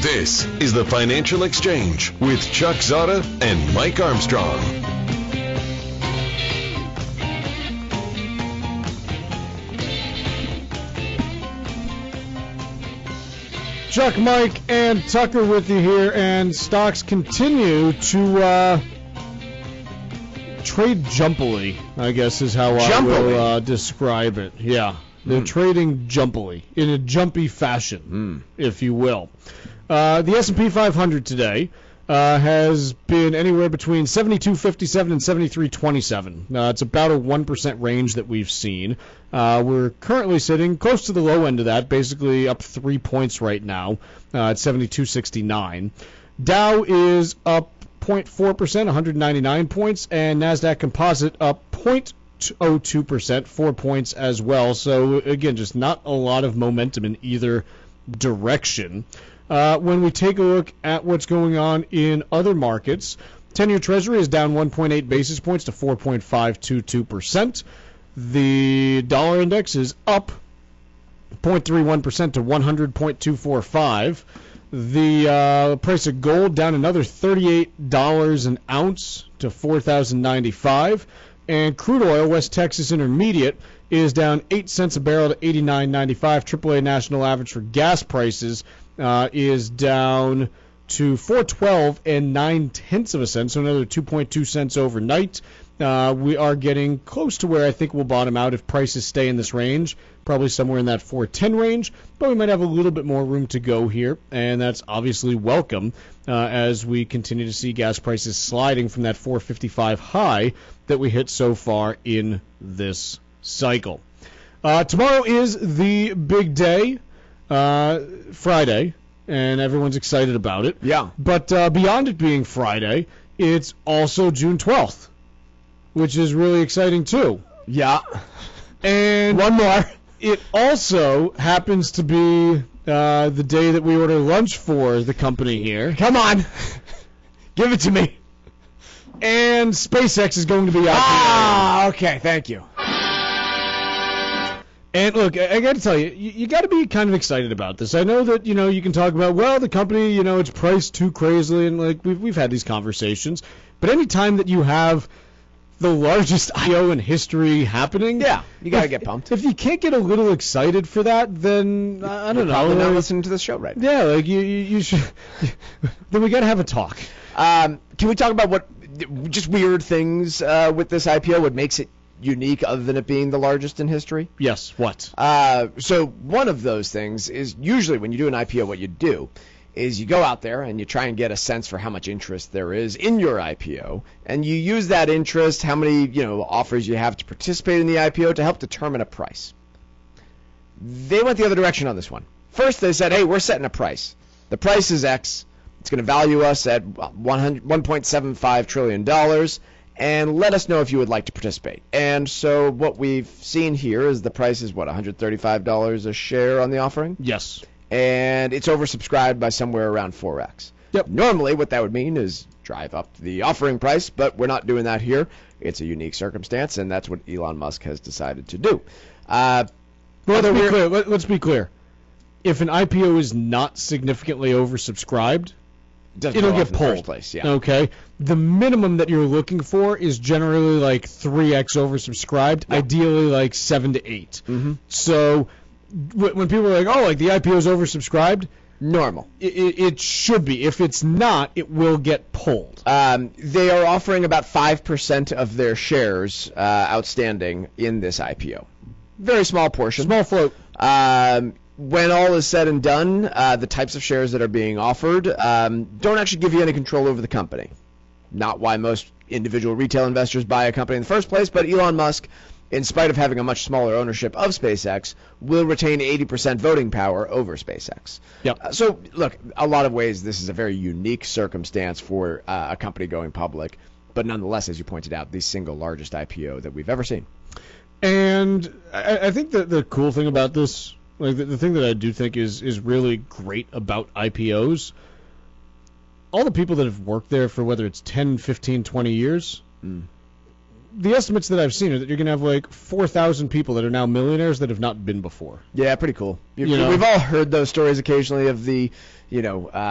This is the Financial Exchange with Chuck Zada and Mike Armstrong. Chuck, Mike, and Tucker with you here, and stocks continue to trade jumpily, I guess is how I will describe it. Yeah, they're trading jumpily, in a jumpy fashion, if you will. The S&P 500 today has been anywhere between 72.57 and 73.27. It's about a 1% range that we've seen. We're currently sitting close to the low end of that, basically up 3 points right now at 72.69. Dow is up 0.4%, 199 points, and NASDAQ Composite up 0.02%, 4 points as well. So, again, just not a lot of momentum in either direction. When we take a look at what's going on in other markets, 10-year Treasury is down 1.8 basis points to 4.522%. The dollar index is up 0.31% to 100.245. The price of gold down another $38 an ounce to $4,095. And crude oil, West Texas Intermediate, is down 8 cents a barrel to $89.95. AAA national average for gas prices is down to $4.12 and 0.9 cents, so another 2.2 cents overnight. We are getting close to where I think we'll bottom out if prices stay in this range, probably somewhere in that 4.10 range, but we might have a little bit more room to go here, and that's obviously welcome as we continue to see gas prices sliding from that 4.55 high that we hit so far in this cycle. Tomorrow is the big day, Friday, and everyone's excited about it. Yeah. But beyond it being Friday, it's also June 12th, which is really exciting too. Yeah. And one more. It also happens to be the day that we order lunch for the company here. Come on. Give it to me. And SpaceX is going to be out there. Okay. Thank you. And look, I got to tell you, you got to be kind of excited about this. I know that, you can talk about, well, the company, it's priced too crazily, and like we've had these conversations. But any time that you have the largest IO in history happening, yeah, you got to get pumped. If you can't get a little excited for that, then I don't know. Probably not listening to the show right now. Yeah, like you should. Then we got to have a talk. Can we talk about what just weird things with this IPO? What makes it unique other than it being the largest in history? Yes, what? So one of those things is usually when you do an IPO, what you do is you go out there and you try and get a sense for how much interest there is in your IPO, and you use that interest, how many offers you have to participate in the IPO to help determine a price. They went the other direction on this one. First they said, hey, we're setting a price. The price is X. It's going to value us at $1.75 trillion. And let us know if you would like to participate. And so what we've seen here is the price is, $135 a share on the offering? Yes. And it's oversubscribed by somewhere around 4x. Yep. Normally what that would mean is drive up the offering price, but we're not doing that here. It's a unique circumstance, and that's what Elon Musk has decided to do. Let's be clear. If an IPO is not significantly oversubscribed, it'll get pulled. First place, yeah. Okay. The minimum that you're looking for is generally like 3x oversubscribed, ideally like 7 to 8. Mm-hmm. So when people are like, the IPO is oversubscribed, normal. It should be. If it's not, it will get pulled. They are offering about 5% of their shares outstanding in this IPO. Very small portion. Small float. When all is said and done, the types of shares that are being offered don't actually give you any control over the company. Not why most individual retail investors buy a company in the first place, but Elon Musk, in spite of having a much smaller ownership of SpaceX, will retain 80% voting power over SpaceX. Yep. So, look, a lot of ways this is a very unique circumstance for a company going public, but nonetheless, as you pointed out, the single largest IPO that we've ever seen. And I think that the cool thing about this, like the thing that I do think is really great about IPOs, all the people that have worked there for whether it's 10, 15, 20 years, the estimates that I've seen are that you're going to have like 4,000 people that are now millionaires that have not been before. Yeah, pretty cool. We've all heard those stories occasionally of the,